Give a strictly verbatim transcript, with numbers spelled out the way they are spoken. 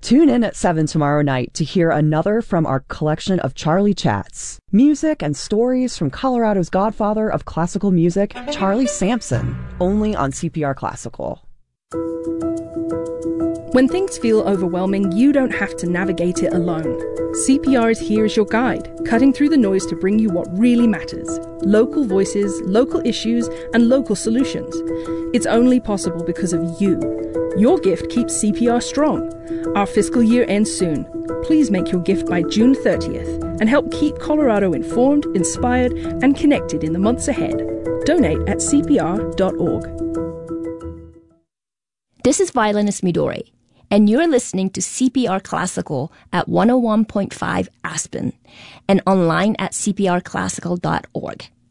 Tune in at seven tomorrow night to hear another from our collection of Charlie Chats. Music and stories from Colorado's godfather of classical music, Charlie Sampson, only on C P R Classical. When things feel overwhelming, you don't have to navigate it alone. C P R is here as your guide, cutting through the noise to bring you what really matters. Local voices, local issues, and local solutions. It's only possible because of you. Your gift keeps C P R strong. Our fiscal year ends soon. Please make your gift by June thirtieth and help keep Colorado informed, inspired, and connected in the months ahead. Donate at c p r dot org. This is violinist Midori, and you're listening to C P R Classical at one oh one point five Aspen and online at c p r classical dot org.